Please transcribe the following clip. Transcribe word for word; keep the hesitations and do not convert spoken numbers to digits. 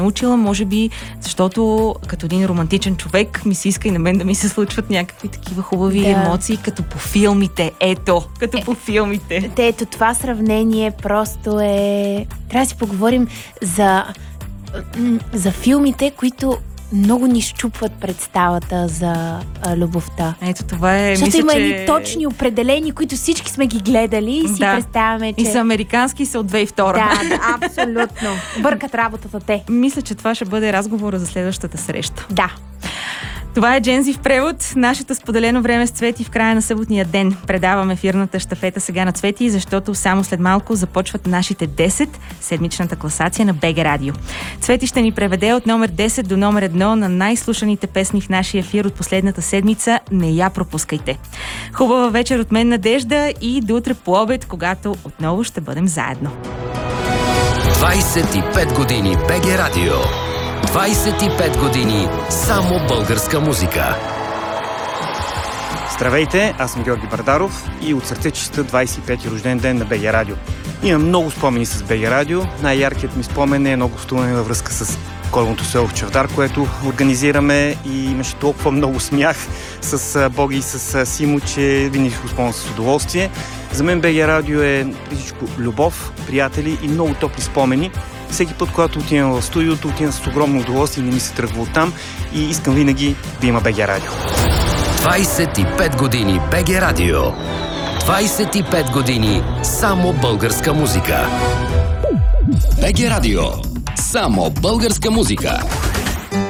научила, може би, защото като един романтичен човек ми се иска и на мен да ми се случват някакви такива хубави да. емоции, като по филмите. Ето, като е, по филмите. Те, ето това сравнение просто е... Трябва да си поговорим за, за филмите, които много ни щупват представата за а, любовта. Ето това е... Защото мисля, има че... едни точни определени, които всички сме ги гледали и си да. представяме, че... И са американски, са от две хиляди и втора. Да, да, абсолютно. Бъркат работата те. Мисля, че това ще бъде разговора за следващата среща. Да. Това е Джензи в превод, нашето споделено време с Цвети в края на съботния ден. Предавам ефирната щафета сега на Цвети, защото само след малко започват нашите десет, седмичната класация на БГ Радио. Цвети ще ни преведе от номер десет до номер едно на най-слушаните песни в нашия ефир от последната седмица. Не я пропускайте. Хубава вечер от мен, Надежда, и до утре по обед, когато отново ще бъдем заедно. двайсет и пет години БГ Радио. двайсет и пет години само българска музика. Здравейте, аз съм Георги Бардаров и от сърце честя двайсет и пети рожден ден на БГ Радио. Имам много спомени с БГ Радио. Най-яркият ми спомен е едно гостуване във връзка с Коледното село в Чавдар, което организираме, и имаше толкова много смях с Боги и с Симо, че винаги го спомням с удоволствие. За мен БГ Радио е всичко любов, приятели и много топли спомени. Всеки път, когато отивам в студиото, отивам с огромно удоволствие и не ми се тръгва оттам и искам винаги да има БГ Радио. двайсет и пет години БГ Радио. двайсет и пет години само българска музика. БГ Радио. Само българска музика.